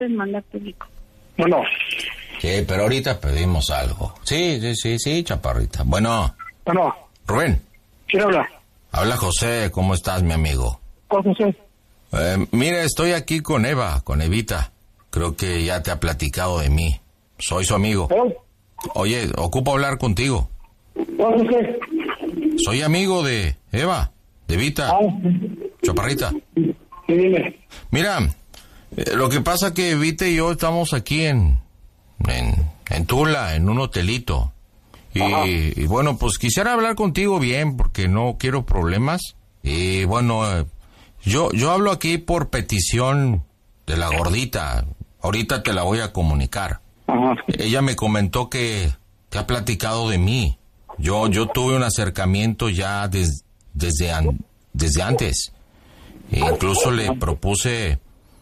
puedes mandar público. Bueno. Sí, pero ahorita pedimos algo. Sí, chaparrita. Bueno. Bueno. Rubén. ¿Quién habla? Habla José, ¿cómo estás, mi amigo? ¿Cuál José? Mira, estoy aquí con Eva, con Evita. Creo que ya te ha platicado de mí. Soy su amigo. Oye, ocupo hablar contigo. ¿Cuál José? Soy amigo de Eva, de Evita. Chaparrita. Sí, dime. Mira, lo que pasa que Evita y yo estamos aquí en Tula, en un hotelito. Y bueno, pues quisiera hablar contigo bien, porque no quiero problemas. Y bueno, yo hablo aquí por petición de la gordita. Ahorita te la voy a comunicar. Ajá. Ella me comentó que te ha platicado de mí. Yo tuve un acercamiento ya desde antes. E incluso le propuse,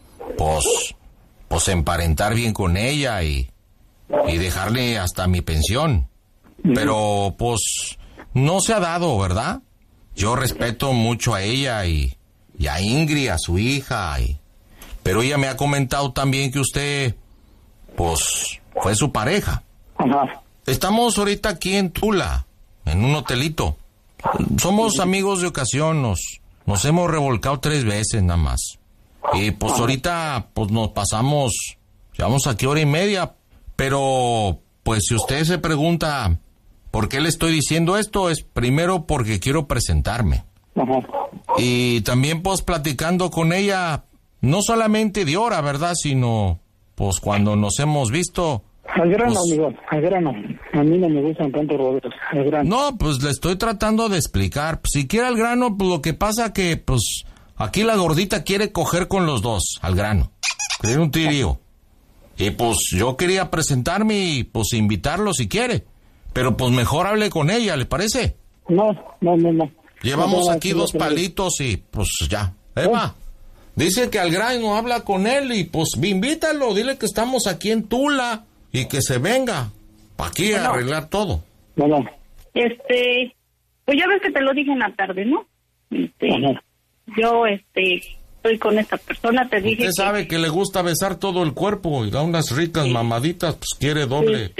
pues emparentar bien con ella y dejarle hasta mi pensión. Pero, pues, no se ha dado, ¿verdad? Yo respeto mucho a ella y a Ingrid, a su hija, pero ella me ha comentado también que usted, pues, fue su pareja. Ajá. Estamos ahorita aquí en Tula, en un hotelito. Somos amigos de ocasión, nos hemos revolcado 3 veces nada más. Y pues ahorita, pues nos pasamos, llevamos aquí 1:30, pero, pues si usted se pregunta por qué le estoy diciendo esto, es primero porque quiero presentarme. Ajá. Y también, pues, platicando con ella, no solamente de hora, ¿verdad? Sino, pues, cuando nos hemos visto... Al grano, pues, amigo, al grano. A mí no me gustan tanto rodeos, al grano. No, pues, le estoy tratando de explicar. Si quiere al grano, pues, lo que pasa que, pues, aquí la gordita quiere coger con los dos, al grano. Quiere un tirío. Y, pues, yo quería presentarme y, pues, invitarlo si quiere. Pero, pues, mejor hable con ella, ¿le parece? No. Llevamos No, aquí 2 palitos y, pues, ya. Eva, dice que al grano habla con él y, pues, invítalo. Dile que estamos aquí en Tula y que se venga para aquí a arreglar todo. No. Pues ya ves que te lo dije en la tarde, ¿no? Yo, estoy con esta persona, te dije. Usted sabe que le gusta besar todo el cuerpo y da unas ricas mamaditas, pues quiere doble.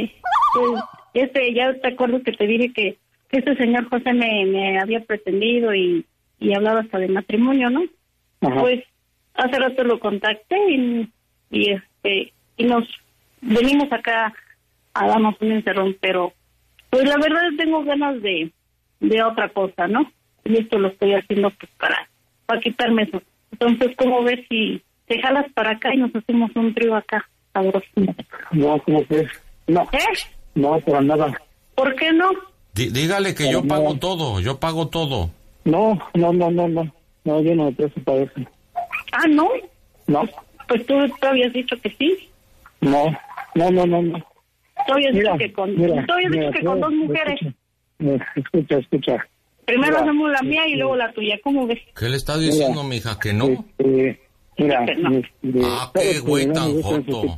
Ya te acuerdo que te dije que este señor José me había pretendido y hablaba hasta de matrimonio, ¿no? Ajá. Pues hace rato lo contacté y nos venimos acá a darnos un encerrón, pero pues la verdad tengo ganas de otra cosa, ¿no? Y esto lo estoy haciendo pues para quitarme eso. Entonces, ¿cómo ves si te jalas para acá y nos hacemos un trío acá, sabroso? No, ¿cómo crees? No. No, para nada. ¿Por qué no? Dígale que yo pago todo, yo pago todo. No, yo no me presto para eso. Ah, ¿no? No. Pues tú habías dicho que sí. No. Tú habías dicho que con 2 mujeres. Escucha. Primero hacemos la mía y luego la tuya, ¿cómo ves? ¿Qué le estás diciendo, mija, que no? Mira, qué güey tan joto.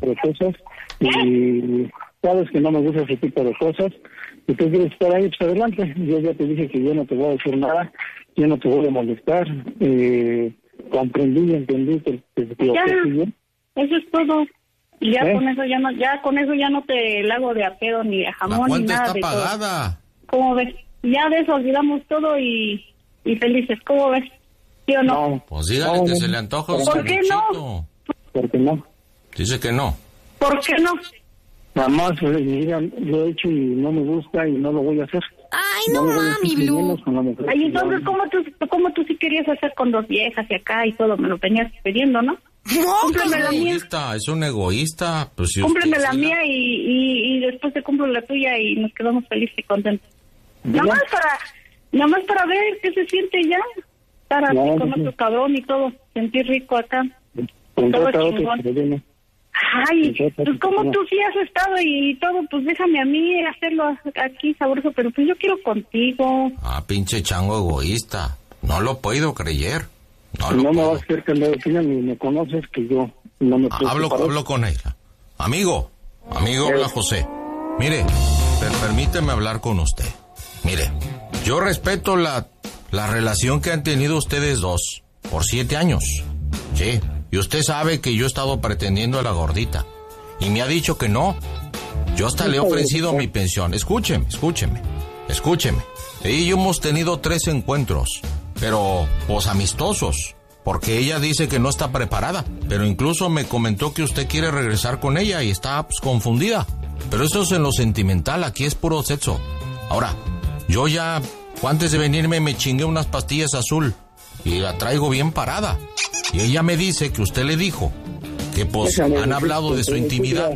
Y sabes que no me gusta ese tipo de cosas. Y tú quieres estar ahí, pues adelante. Yo ya te dije que yo no te voy a decir nada, yo no te voy a molestar. Comprendí y entendí que eso es todo. Y ya con eso ya no te la hago de apeo ni de jamón ni nada. La cuenta está pagada. ¿Cómo ves? Ya de eso olvidamos todo y felices. ¿Cómo ves? ¿Sí o no? No. Pues dígale que se le antoja un ¿Por qué cevichito. ¿Por qué no? Dice que no. ¿Por qué no? Mamá, mira, lo he hecho y no me gusta y no lo voy a hacer. Ay, no mami, Blue. Ay, entonces, ¿cómo tú sí querías hacer con 2 viejas y acá y todo? Me lo venías pidiendo, ¿no? Cúmpleme la mía. Es un egoísta. Pues si cúmpleme la mía y después te cumplo la tuya y nos quedamos felices y contentos. Nada más para ver qué se siente ya. Estar así con otro cabrón y todo. Sentir rico acá. Todo chingón. Ay, pues como tú sí has estado y todo, pues déjame a mí hacerlo aquí sabroso, pero pues yo quiero contigo. Pinche chango egoísta. No lo puedo creer. No me vas a hacer cambiar de opinión ni me conoces que yo no me... Hablo con ella. Amigo, habla José. Mire, permíteme hablar con usted. Mire, yo respeto la relación que han tenido ustedes dos por 7 años. Sí. Y usted sabe que yo he estado pretendiendo a la gordita. Y me ha dicho que no. Yo hasta le he ofrecido mi pensión. Escúcheme. Ella y yo hemos tenido 3 encuentros, pero pues amistosos, porque ella dice que no está preparada. Pero incluso me comentó que usted quiere regresar con ella y está pues confundida. Pero eso es en lo sentimental, aquí es puro sexo. Ahora, yo ya, antes de venirme, me chingué unas pastillas azul y la traigo bien parada. Y ella me dice que usted le dijo que pues han hablado de su intimidad.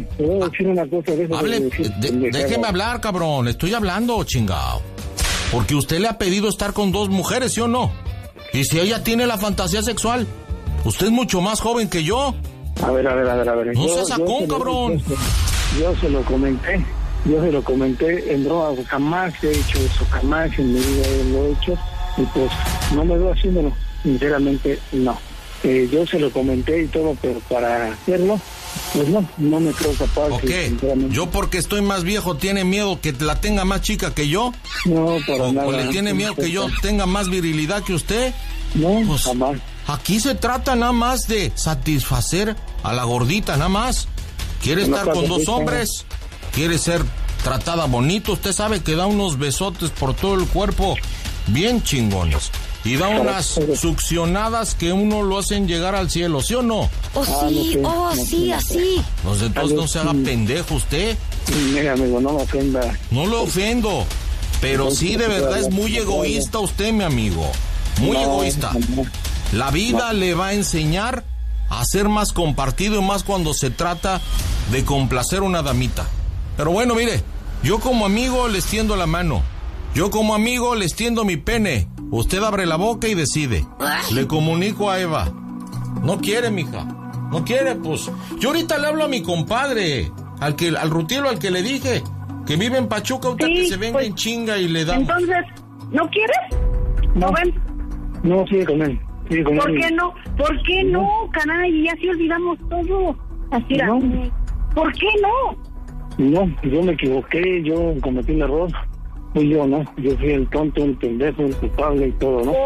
Déjeme hablar, cabrón, estoy hablando, chingao. Porque usted le ha pedido estar con 2 mujeres, ¿sí o no? Y si ella tiene la fantasía sexual, usted es mucho más joven que yo. A ver. No se sacó, cabrón. Yo se lo comenté en broma, jamás he hecho eso, jamás en mi vida lo he hecho, y pues no me veo haciéndolo, sinceramente no. Yo se lo comenté y todo, pero para hacerlo, pues no me creo capaz. ¿Ok? ¿Yo porque estoy más viejo tiene miedo que la tenga más chica que yo? No, para nada. ¿O le tiene miedo que yo tenga más virilidad que usted? No, pues, jamás. Aquí se trata nada más de satisfacer a la gordita, nada más. ¿Quiere estar con 2 hombres? ¿Quiere ser tratada bonito? Usted sabe que da unos besotes por todo el cuerpo bien chingones. Y da unas succionadas que uno lo hacen llegar al cielo, ¿sí o no? Sí, así. Pues entonces no se haga pendejo usted. Mira, amigo, no me ofenda. No lo ofendo, pero sí de verdad es muy egoísta usted, mi amigo. Muy egoísta. La vida le va a enseñar a ser más compartido y más cuando se trata de complacer a una damita. Pero bueno, mire, yo como amigo le extiendo la mano. Yo como amigo le extiendo mi pene. Usted abre la boca y decide. Le comunico a Eva. No quiere, mija. No quiere, pues. Yo ahorita le hablo a mi compadre, al Rutielo, al que le dije, que vive en Pachuca, ahorita sí, que se venga pues, en chinga y le damos. Entonces, ¿no quieres? No, no, sigue con él. ¿Por qué no? ¿Por qué no, caray? Ya sí olvidamos todo. Así era. No. ¿Por qué no? No, yo me equivoqué, yo cometí un error. Fui yo, ¿no? Yo fui el tonto, el pendejo, el culpable y todo, ¿no?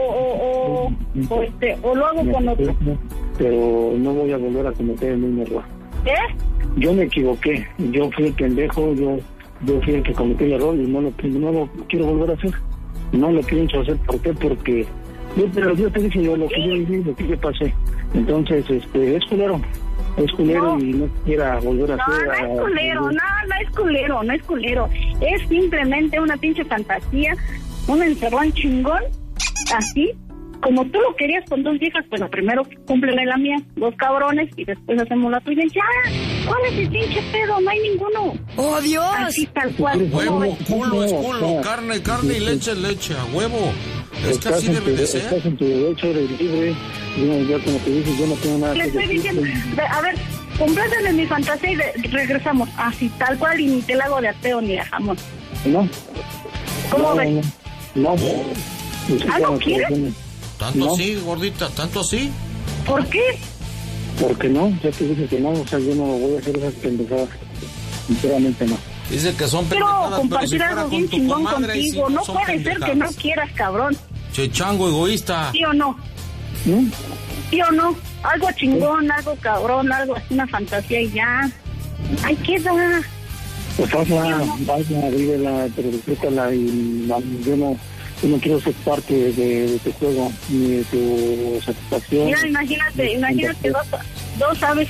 O lo hago con otro. Pero no voy a volver a cometer el mismo error. ¿Qué? Yo me equivoqué, yo fui el pendejo, yo fui el que cometí el error y no lo quiero volver a hacer. No lo pienso hacer, ¿por qué? Porque yo te dije yo lo que yo viví, lo que yo pasé. Entonces, es culero. Es culero y no quiera volver a hacer. No es culero. Es simplemente una pinche fantasía, un encerrón chingón, así, como tú lo querías con 2 viejas, bueno, primero cúmpleme la mía, 2 cabrones, y después hacemos la tuya. Ya, ¿cuál es el pinche pedo? No hay ninguno. ¡Oh, Dios! Así tal cual. Huevo, culo es culo, carne y leche es leche, a huevo. Es que así debe de ser. Estás en tu derecho, eres libre. Yo como te dije, yo no tengo nada que decir. Le estoy diciendo, a ver, complétame mi fantasía y regresamos. Así, tal cual, y ni te la hago de ateo ni de jamón. No. ¿Cómo ves? No. ¿Algo quieres? ¿Tanto así, gordita? ¿Tanto así? ¿Por qué? Porque no, ya te dije que no, o sea, yo no voy a hacer esas pendejadas. Sinceramente no. Dice que son pendejadas, pero compartir algo bien chingón contigo. No puede ser que no quieras, cabrón. Che, chango egoísta. ¿Sí o no? ¿Sí o no? Algo chingón, algo cabrón, algo así, una fantasía y ya. Ay, queda. Pues vaya, vívela, pero disfrútala y yo no quiero ser parte de tu juego ni de tu satisfacción. Mira, imagínate dos sabes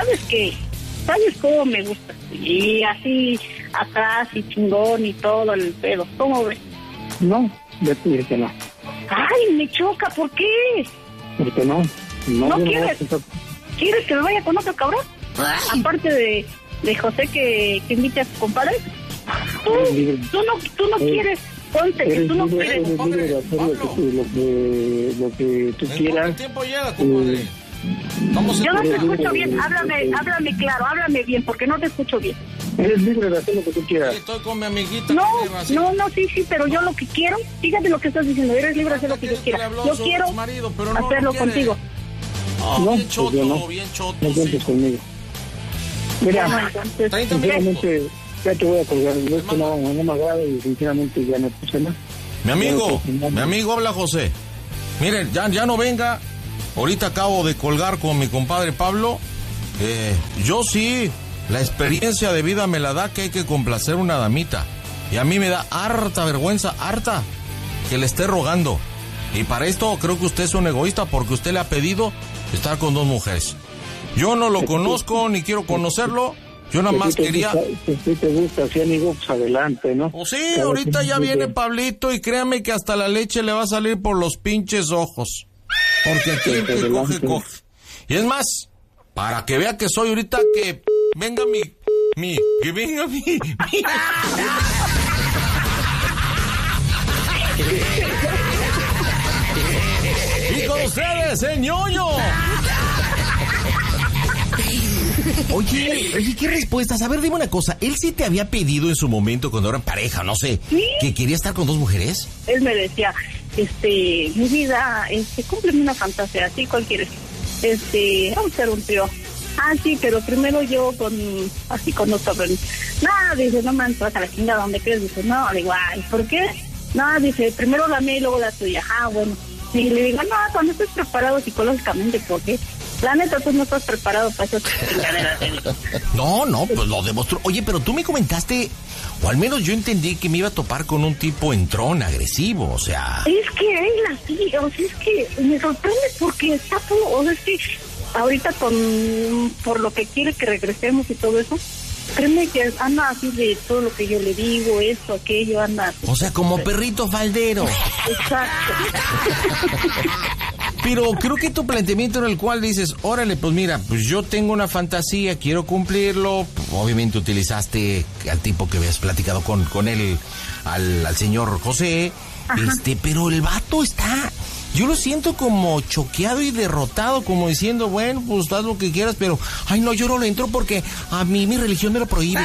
cómo me gusta. Y así, atrás y chingón y todo el pedo. ¿Cómo ves? No, ya te dije que no. Ay, me choca, ¿por qué? Porque no. ¿No quieres? ¿Quieres que me vaya con otro cabrón? Aparte de José que invite a tu compadre. Tú no quieres. Ponte que tú no quieres. Eres libre de hacer lo que tú quieras. ¿Cuánto tiempo llega, compadre? Yo no te escucho bien, háblame claro, háblame bien, porque no te escucho bien. Eres libre de hacer lo que tú quieras. Estoy con mi amiguita. No, sí, pero yo lo que quiero, fíjate lo que estás diciendo, eres libre de hacer lo que yo quiera. Yo quiero hacerlo contigo. No, bien choto, bien choto. No cuentes conmigo. Mira, sinceramente, ya te voy a colgar. Esto no me agrada y sinceramente ya no puse más. Mi amigo habla José. Miren, ya no venga. ahorita acabo de colgar con mi compadre Pablo. Yo sí, la experiencia de vida me la da que hay que complacer una damita. Y a mí me da harta vergüenza, harta, que le esté rogando. Y para esto creo que usted es un egoísta porque usted le ha pedido estar con 2 mujeres. Yo no lo conozco ni quiero conocerlo. Yo nada más quería... Si te gusta, si amigo, pues adelante, ¿no? Pues sí, ahorita ya viene Pablito y créame que hasta la leche le va a salir por los pinches ojos. Porque aquí el que coge, coge. Y es más, para que vea que soy ahorita, que venga que venga mi... Y con ustedes, el ñoño. Oye, ¿qué respuestas? A ver, dime una cosa. ¿Él sí te había pedido en su momento, cuando eran pareja, no sé, ¿sí? que quería estar con 2 mujeres? Él me decía, mi vida, cúmpleme una fantasía, ¿sí? ¿Cuál quieres? Vamos a hacer un trío. Ah, sí, pero primero yo con otro. No, dice, no me vas a la chingada, ¿dónde crees? Dice, no, le digo, ay, ¿por qué? No, dice, primero la mía y luego la tuya. Ah, bueno. Y le digo, no, cuando estés preparado psicológicamente, ¿por qué? La neta, tú no estás preparado para esas chingaderas. No, pues lo demostró. Oye, pero tú me comentaste, o al menos yo entendí que me iba a topar con un tipo entrón, agresivo, o sea... Es que él así, o sea, es que me sorprende porque está todo, o sea, es que ahorita por lo que quiere que regresemos y todo eso, créeme que anda así de todo lo que yo le digo, esto, aquello, anda... O sea, como perrito faldero. Exacto. Pero creo que tu planteamiento en el cual dices, órale, pues mira, pues yo tengo una fantasía, quiero cumplirlo. Obviamente utilizaste al tipo que habías platicado con él, al señor José. Pero el vato está, yo lo siento como choqueado y derrotado, como diciendo, bueno, pues haz lo que quieras, pero, ay no, yo no le entro porque a mí mi religión me lo prohíbe.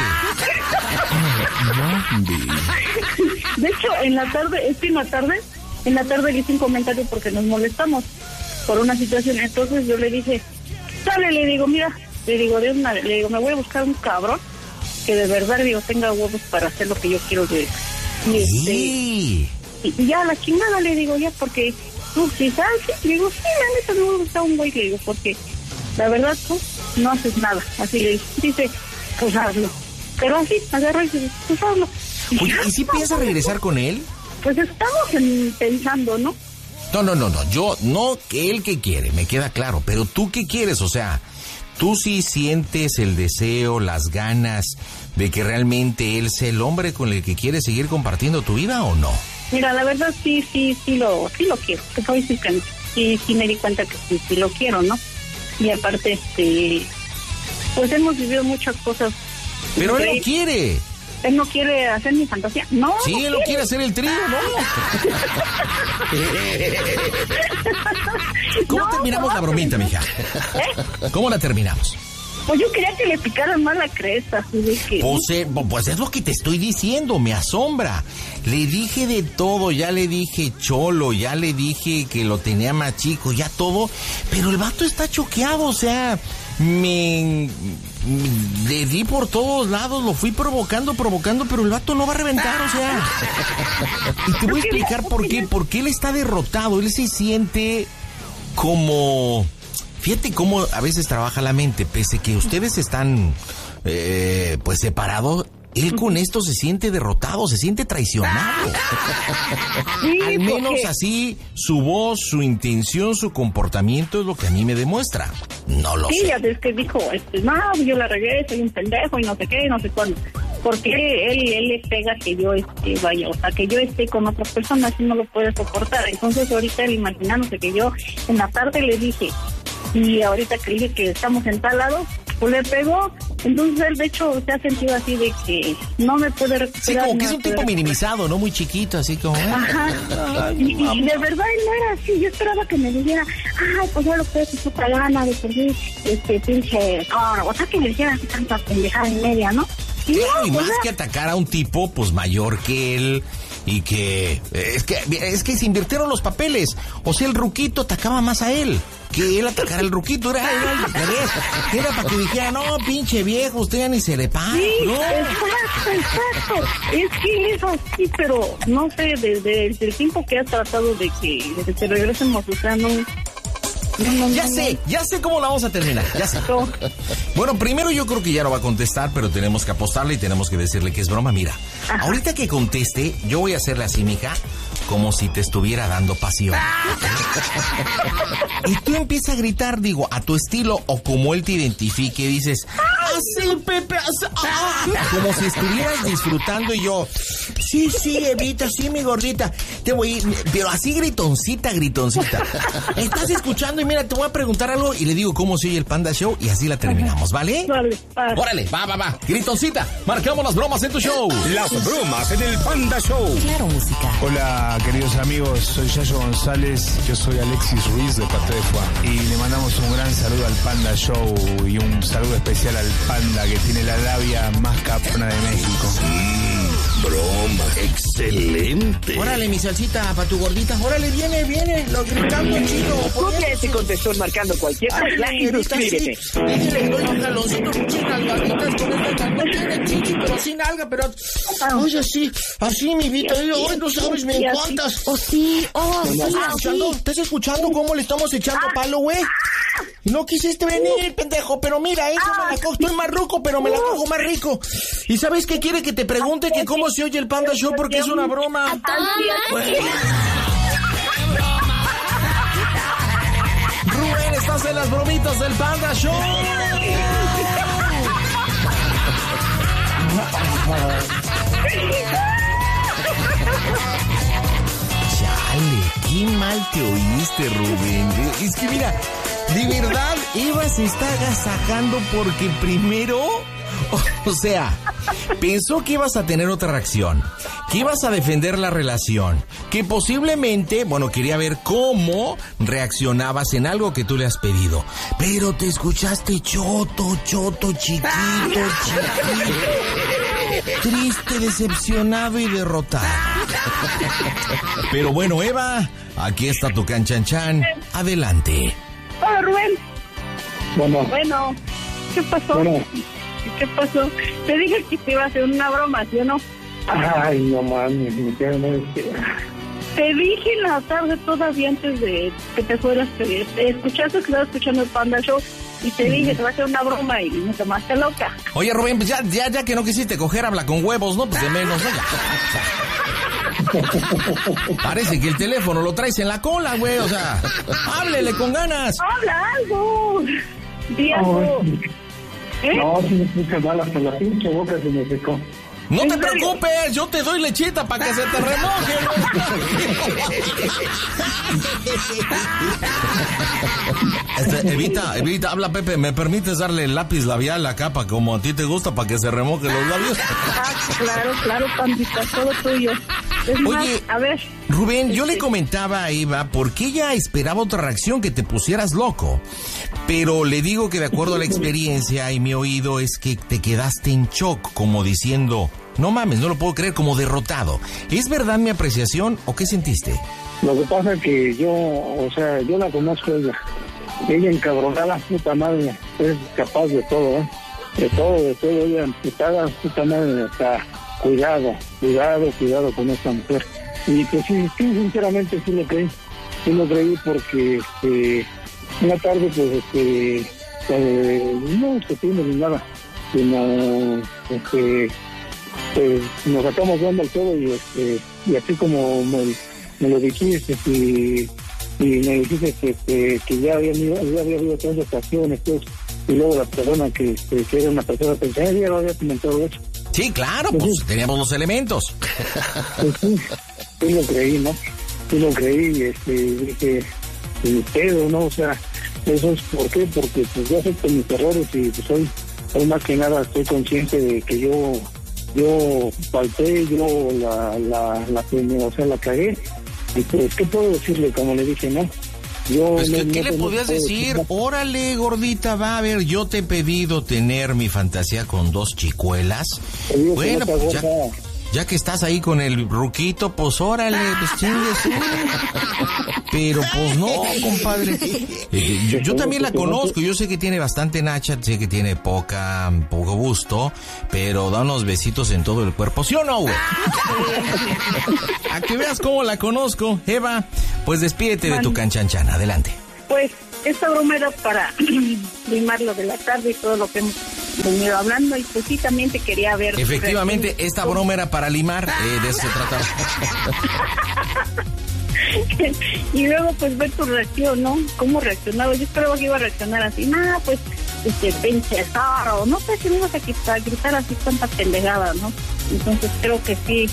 De hecho, en la tarde le hice un comentario porque nos molestamos por una situación. Entonces yo le dije, dale, le digo, mira, le digo, me voy a buscar un cabrón que de verdad, le digo, tenga huevos para hacer lo que yo quiero de y ya la chingada, le digo, ya, porque tú sí sabes, le digo, sí, la neta me voy a buscar un güey, le digo, porque la verdad tú no haces nada. Así le dice, pues hazlo. Pero así, agarra y dice, pues hazlo. Oye, ¿y si piensas regresar con él? Pues estamos pensando, ¿no? No, yo, no que él que quiere, me queda claro, pero tú qué quieres, o sea, ¿tú sí sientes el deseo, las ganas de que realmente él sea el hombre con el que quieres seguir compartiendo tu vida o no? Mira, la verdad sí lo quiero, te puedo decir que sí me di cuenta que sí lo quiero, ¿no? Y aparte, pues hemos vivido muchas cosas. Pero él no quiere. Él no quiere hacer mi fantasía. No. Sí, él no quiere hacer el trío, ¿no? ¿Cómo terminamos la bromita, mija? ¿Cómo la terminamos? Pues yo quería que le picaran más la cresta, así de que... Pues es lo que te estoy diciendo, me asombra. Le dije de todo, ya le dije cholo, ya le dije que lo tenía más chico, ya todo, pero el vato está choqueado, o sea, le di por todos lados, lo fui provocando, pero el vato no va a reventar, o sea. Y te voy a explicar por qué, porque él está derrotado, él se siente como... Fíjate cómo a veces trabaja la mente, pese que ustedes están pues separados, él con esto se siente derrotado, se siente traicionado. Sí, al menos así, su voz, su intención, su comportamiento es lo que a mí me demuestra. No lo sé. Sí, ya ves que dijo, no, yo la regué, soy un pendejo y no sé qué, no sé cuándo. Porque él le pega que yo vaya, o sea, que yo esté con otras personas y no lo puede soportar. Entonces ahorita él imaginándose que yo en la tarde le dije, y ahorita que dije que estamos en tal lado, pues le pegó. Entonces él de hecho se ha sentido así de que no me puede recuperar. Sí, como que es un tipo minimizado, ¿no? Muy chiquito, así como... Ajá. Y de verdad él no era así. Yo esperaba que me dijera, ay, pues ya lo puedes hacer otra gana de perder pinche... o sea, que me dijera así tanta pendejada en media, ¿no? Y más que atacar a un tipo pues mayor que él y que es que se invirtieron los papeles. O sea, el ruquito atacaba más a él que él atacara al ruquito. Era para que dijera, no, pinche viejo, usted ya ni se le paga. Sí, ¿no? Exacto. Es que es así, pero no sé, desde el tiempo que ha tratado de que regresen, o sea, no, Ya sé cómo la vamos a terminar, ya sé. Bueno, primero yo creo que ya no va a contestar, pero tenemos que apostarle y tenemos que decirle que es broma. Mira, ahorita que conteste, yo voy a hacerle así, mija, como si te estuviera dando pasión. Y tú empiezas a gritar, digo, a tu estilo o como él te identifique, dices, así, Pepe, como si estuvieras disfrutando y yo, sí, Evita, sí, mi gordita, te voy, pero así gritoncita. Estás escuchando y mira, te voy a preguntar algo y le digo cómo se oye el Panda Show y así la terminamos, ¿vale? Vale. Órale, va. Gritoncita, marcamos las bromas en tu show. Las bromas en el Panda Show. Claro, música. Hola, queridos amigos, soy Yayo González, yo soy Alexis Ruiz de Parte de Fuá. Y le mandamos un gran saludo al Panda Show y un saludo especial al Panda que tiene la labia más cabrona de México. Broma, excelente. Órale, mi salsita, para tu gordita. Órale, viene, lo gritando chido. Copia ese contestor marcando cualquier regla y suscríbete. Le doy un jaloncito, chicas garditas con esta. No tiene chichi, pero sin alga, pero... Oye, sí, así, mi vida. Hoy no sabes, me encantas. Sí. ¿Estás escuchando cómo le estamos echando palo, güey? No quisiste venir, pendejo, pero mira, yo me la cojo, estoy más ruco, pero me la cojo más rico. ¿Y sabes qué quiere que te pregunte? Que cómo se oye el Panda Show porque es una broma. Rubén, estás en las bromitas del Panda Show. Chale, qué mal te oíste, Rubén. Es que mira, de verdad, Eva se está agasajando porque primero, o sea, pensó que ibas a tener otra reacción, que ibas a defender la relación, que posiblemente, quería ver cómo reaccionabas en algo que tú le has pedido. Pero te escuchaste choto, chiquito. Triste, decepcionado y derrotado. Pero bueno, Eva, aquí está tu canchanchan. Adelante. Hola, Rubén. Bueno, ¿qué pasó? ¿Qué pasó? Te dije que te iba a hacer una broma, ¿sí o no? Ay, no mames, Te dije en la tarde todavía antes de que te fueras. Escuchaste que estaba escuchando el Panda Show y te dije, te va a hacer una broma y me tomaste loca. Oye, Rubén, pues ya que no quisiste coger, habla con huevos, ¿no? Pues de menos, ¿no? Parece que el teléfono lo traes en la cola, güey, o sea, háblele con ganas. Habla algo. Di algo. No, si me escucha mal, hasta la pinche boca se me secó. No te preocupes, yo te doy lechita para que se te remoje. Evita, habla Pepe, ¿me permites darle el lápiz labial acá para como a ti te gusta para que se remoje los labios? Claro, Pandita, todo tuyo. Oye, a ver. Rubén, yo le comentaba a Eva porque ella esperaba otra reacción, que te pusieras loco. Pero le digo que de acuerdo a la experiencia y mi oído es que te quedaste en shock, como diciendo, no mames, no lo puedo creer, como derrotado. ¿Es verdad mi apreciación o qué sentiste? Lo que pasa es que yo la conozco a ella. Ella encabronada, puta madre, es capaz de todo, ¿eh? De todo, ella emputada, puta madre, está... Cuidado con esta mujer. Y pues sí, sinceramente sí lo creí porque una tarde no discutimos ni nada, sino nos sacamos dando el todo y así como me lo dijiste y me dijiste que ya había habido 3 ocasiones pues, y luego la persona que era una persona pensaba, ya lo había comentado eso. Sí, claro, pues teníamos los elementos. Pues sí lo creí, ¿no? Sí lo creí, dije, el pedo, ¿no? O sea, eso es ¿por qué? Porque pues yo acepto mis errores y pues hoy más que nada estoy consciente de que yo falté, yo la cagué. Y pues, ¿qué puedo decirle? Como le dije, ¿no? Pues, ¿qué le podías decir? Órale, gordita, va a ver, yo te he pedido tener mi fantasía con 2 chicuelas. Bueno, pues ya que estás ahí con el ruquito, pues órale, pues chingues. Pero pues no, compadre. Yo también la conozco, yo sé que tiene bastante nacha, sé que tiene poco gusto, pero da unos besitos en todo el cuerpo, ¿sí o no, güey? A que veas cómo la conozco. Eva, pues despídete de tu canchanchan, adelante. Pues esta broma era para limar lo de la tarde y todo lo que hemos venido hablando, y pues sí, también te quería ver. Efectivamente, esta broma era para limar, de eso se trataba. Y luego pues ver tu reacción, ¿no? ¿Cómo reaccionaba? Yo esperaba que iba a reaccionar así, pues pinche zorro, no sé si me ibas a gritar así tanta pendejada, ¿no? Entonces creo que sí,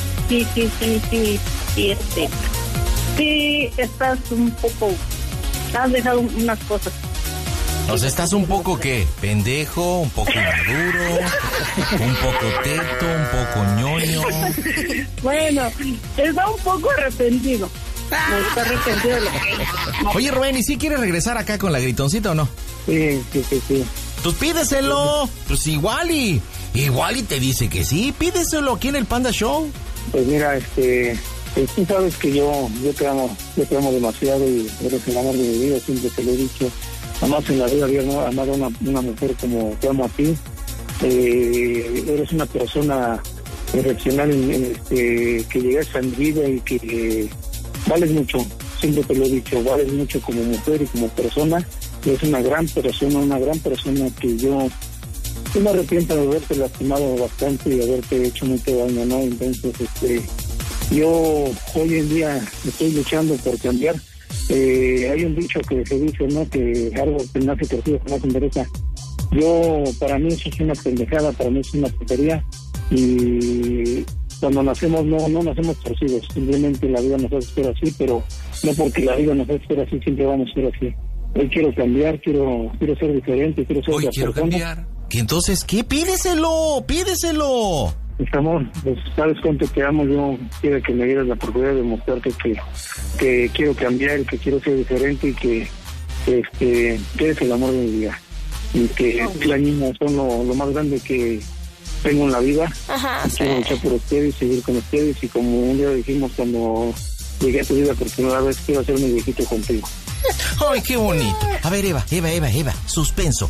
estás un poco, has dejado unas cosas. O sea, estás un poco, ¿qué? Pendejo, un poco inmaduro, un poco teto, un poco ñoño. Bueno, está un poco arrepentido. Está arrepentido de lo que hizo. Oye, Rubén, ¿y si quieres regresar acá con la gritoncita o no? Sí. Pues pídeselo. Pues igual y te dice que sí. Pídeselo aquí en el Panda Show. Pues mira, tú sabes que yo te amo demasiado y eres el amor de mi vida, siempre te lo he dicho. Jamás en la vida había amado a una mujer como te amo a ti. Eres una persona excepcional que llegaste a mi vida y que vales mucho. Siempre te lo he dicho, vales mucho como mujer y como persona. Eres una gran persona que yo me arrepiento de haberte lastimado bastante y haberte hecho mucho daño, ¿no? Entonces, yo hoy en día estoy luchando por cambiar. Hay un dicho que se dice, ¿no? Que algo que nace torcido jamás endereza. Para mí eso es una pendejada, para mí es una tontería, y cuando nacemos no nacemos torcidos, simplemente la vida nos hace ser así, pero no porque la vida nos hace ser así siempre vamos a ser así. Hoy quiero cambiar, quiero ser diferente, quiero ser otra persona. Cambiar. ¿Y entonces qué? Pídeselo. Mis amor, pues sabes cuánto te amo. Yo quiero que me dieras la oportunidad de mostrarte que quiero cambiar, que quiero ser diferente y que eres el amor de mi vida. Y que las niñas son lo más grande que tengo en la vida. Ajá, quiero luchar por ustedes, seguir con ustedes, y como un día dijimos cuando llegué a tu vida por primera vez, quiero hacerme viejito contigo. ¡Ay, qué bonito! A ver, Eva, suspenso.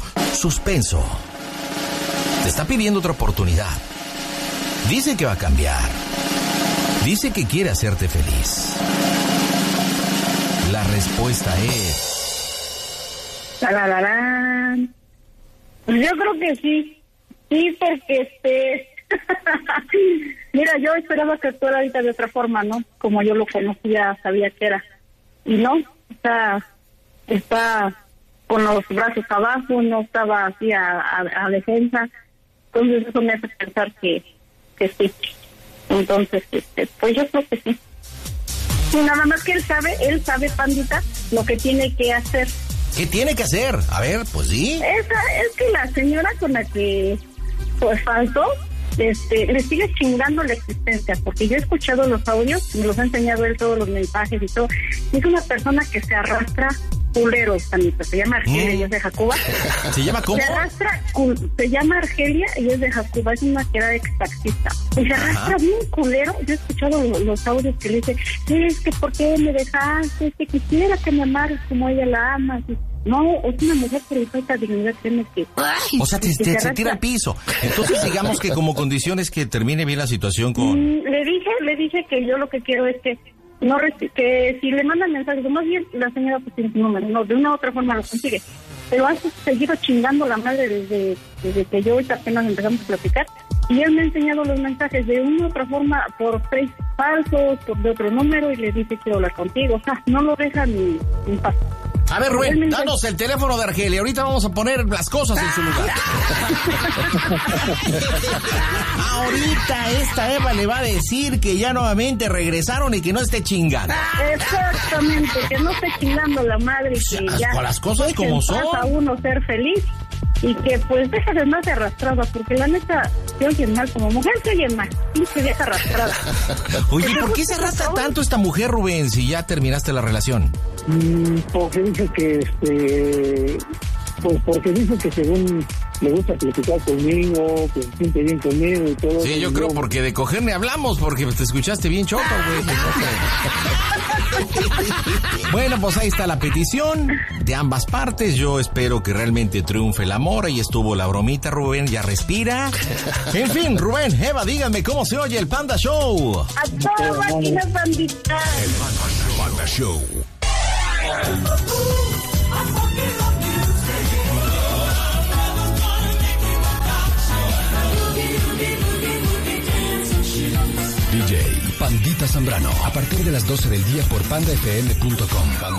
Te está pidiendo otra oportunidad. Dice que va a cambiar. Dice que quiere hacerte feliz. La respuesta es... ¡Tarararán! Pues yo creo que sí. Sí, porque mira, yo esperaba que actuara ahorita de otra forma, ¿no? Como yo lo conocía, sabía que era. Y no, está con los brazos abajo, no estaba así a defensa. Entonces eso me hace pensar que sí. Entonces, pues yo creo que sí. Y nada más que él sabe, Pandita, lo que tiene que hacer. ¿Qué tiene que hacer? A ver, pues sí. Es que la señora con la que pues faltó, le sigue chingando la existencia, porque yo he escuchado los audios, me los ha enseñado él, todos los mensajes y todo. Es una persona que se arrastra culero, Tanito. Se llama Argelia y es de Jacuba. ¿Se llama cómo? Se llama Argelia y es de Jacuba. Es una que era ex taxista. Y se arrastra bien culero. Yo he escuchado los audios que le dice, es que ¿por qué me dejaste? Es que quisiera que me amaras como ella la ama. No, es una mujer que le falta dignidad, créeme que... O sea, se tira al piso. Entonces digamos que como condición es que termine bien la situación con... Le dije que yo lo que quiero es que que si le mandan mensajes, más bien la señora pues tiene su número, no, de una u otra forma lo consigue, pero has seguido chingando la madre desde que yo ahorita apenas empezamos a platicar, y él me ha enseñado los mensajes de una u otra forma, por Facebook falsos, de otro número, y le dice quiero hablar contigo, o sea, no lo deja ni paz. A ver, Rubén, danos el teléfono de Argelia. Ahorita vamos a poner las cosas en su lugar. Ahorita esta Eva le va a decir que ya nuevamente regresaron y que no esté chingando. Exactamente, que no esté chingando la madre y que ya... Con las cosas como son. A uno ser feliz y que pues deja de más de arrastrada, porque la neta se oyen mal, como mujer se oyen mal, y se deja arrastrada. Oye, ¿por qué se arrastra tanto esta mujer, Rubén, si ya terminaste la relación? Porque dice que porque dice que según le gusta platicar conmigo, que se siente bien conmigo y todo. Sí, yo creo porque de coger ni hablamos, porque te escuchaste bien choto, güey. Bueno, pues ahí está la petición de ambas partes. Yo espero que realmente triunfe el amor. Ahí estuvo la bromita, Rubén, ya respira. En fin, Rubén, Eva, díganme cómo se oye el Panda Show. A toda máquina, bandita. El Panda Show. DJ Pandita Zambrano, a partir de las 12 del día por pandafm.com.